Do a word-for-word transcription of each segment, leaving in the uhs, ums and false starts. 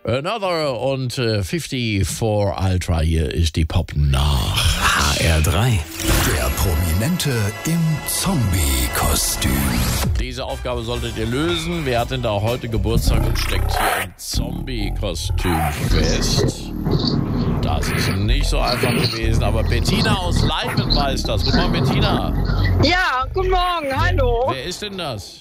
Another und äh, fünfundfünfzig Ultra, hier ist die Pop nach H R drei. Der Prominente im Zombie-Kostüm. Diese Aufgabe solltet ihr lösen. Wer hat denn da heute Geburtstag und steckt hier im Zombie-Kostüm fest? Das ist nicht so einfach gewesen, aber Bettina aus Leimen weiß das. Guten Morgen, Bettina. Ja, guten Morgen, hallo. Wer ist denn das?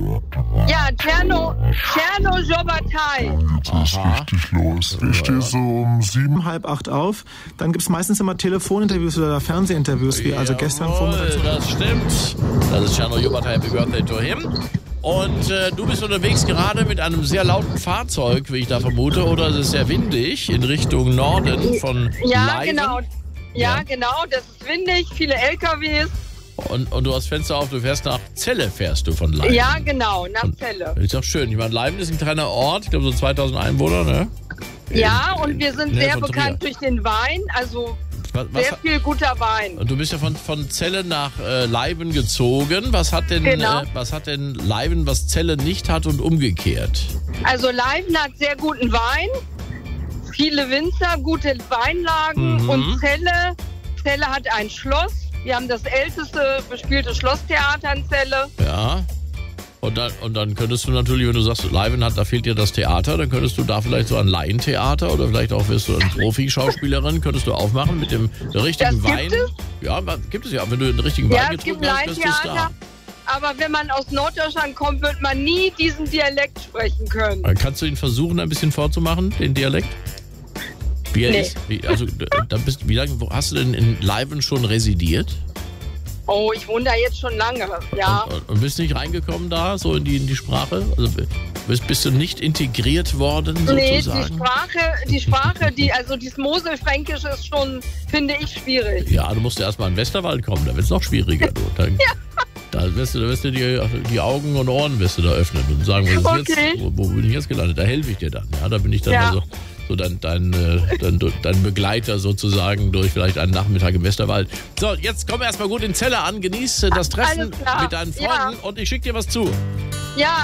Ja, Tscherno, Tscherno Jobatai. Jetzt ist richtig los. Ich stehe so um sieben, halb acht auf. Dann gibt es meistens immer Telefoninterviews oder Fernsehinterviews, wie also gestern Jawohl, Vormittag. das stimmt. Das ist Tscherno Jobatai, Happy Birthday to him. Und äh, du bist unterwegs gerade mit einem sehr lauten Fahrzeug, wie ich da vermute, oder es ist sehr windig in Richtung Norden von Ja, Leiven. genau. Ja, Ja. genau, das ist windig, viele L K Ws. Und, und du hast Fenster auf, du fährst nach Celle, fährst du von Leiven. Ja, genau, nach Celle. Ist doch schön. Ich meine, Leiven ist ein kleiner Ort, ich glaube so zweitausend Einwohner, ne? Ja, und wir sind Nee, sehr von bekannt Trier. durch den Wein, also Was, was, sehr viel guter Wein. und du bist ja von, von Celle nach äh, Leiven gezogen. Was hat denn Genau. äh, was hat denn Leiven, was Celle nicht hat und umgekehrt? Also Leiven hat sehr guten Wein, viele Winzer, gute Weinlagen Mhm. und Celle, Celle hat ein Schloss. Wir haben das älteste bespielte Schlosstheater in Celle. Ja. Und dann, und dann könntest du natürlich, wenn du sagst, Leiven hat, da fehlt dir das Theater, dann könntest du da vielleicht so ein Laientheater oder vielleicht auch wirst du eine Profi-Schauspielerin, könntest du aufmachen mit dem richtigen Das gibt Wein. es? Ja, gibt es ja. Wenn du den richtigen Ja, Wein es gibt getrunken hast, bist du Star. Laientheater. Aber wenn man aus Norddeutschland kommt, wird man nie diesen Dialekt sprechen können. Dann kannst du ihn versuchen, ein bisschen vorzumachen, den Dialekt? Wie er Nee. ist? Wie, also, da bist, wie lange wo- hast du denn in Leiven schon residiert? Oh, ich wohne da jetzt schon lange, ja. Und, und bist nicht reingekommen da, so in die, in die Sprache? Also bist, bist du nicht integriert worden, Nee, die sozusagen? Sprache, die Sprache, die, also dieses Moselfränkisch ist schon, finde ich, schwierig. Ja, du musst erst mal in den Westerwald kommen, da wird es noch schwieriger. Du. Dann, Da wirst du, da wirst du die, die Augen und Ohren wirst du da öffnen und sagen, was ist Okay. jetzt? Wo, wo bin ich jetzt gelandet? Da helfe ich dir dann. Ja, da bin ich dann Ja. also so dein, dein, äh, dein, dein Begleiter sozusagen durch vielleicht einen Nachmittag im Westerwald. So, jetzt komm erstmal gut in Celle an, genieß äh, das Treffen Alles klar. mit deinen Freunden Ja. und ich schicke dir was zu. Ja,